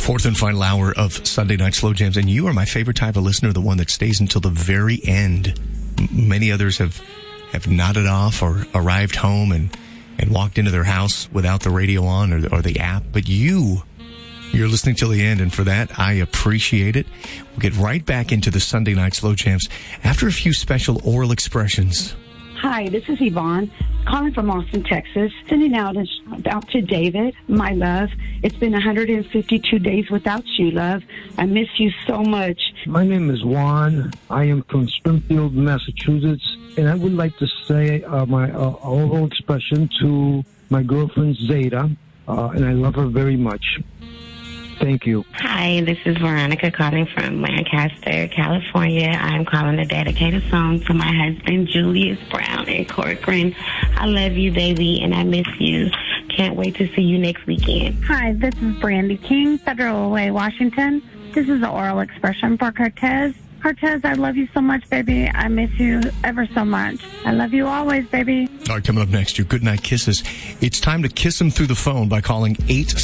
Fourth and final hour of Sunday Night Slow Jams, and you are my favorite type of listener, the one that stays until the very end. Many others have nodded off or arrived home and walked into their house without the radio on or the app, but you're listening till the end, and for that, I appreciate it. We'll get right back into the Sunday Night Slow Jams after a few special oral expressions. Hi, this is Yvonne, calling from Austin, Texas, sending out to David, my love. It's been 152 days without you, love. I miss you so much. My name is Juan. I am from Springfield, Massachusetts, and I would like to say my oral expression to my girlfriend, Zeta, and I love her very much. Thank you. Hi, this is Veronica calling from Lancaster, California. I'm calling to dedicate a song to my husband, Julius Brown in Corcoran. I love you, baby, and I miss you. Can't wait to see you next weekend. Hi, this is Brandy King, Federal Way, Washington. This is an oral expression for Cortez. Cortez, I love you so much, baby. I miss you ever so much. I love you always, baby. All right, coming up next, your goodnight kisses. It's time to kiss them through the phone by calling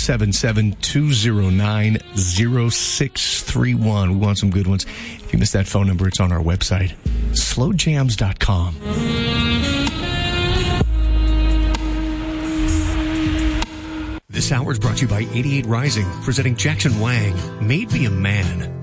877-209-0631. We want some good ones. If you missed that phone number, it's on our website, slowjams.com. This hour is brought to you by 88 Rising, presenting Jackson Wang, Made Me a Man.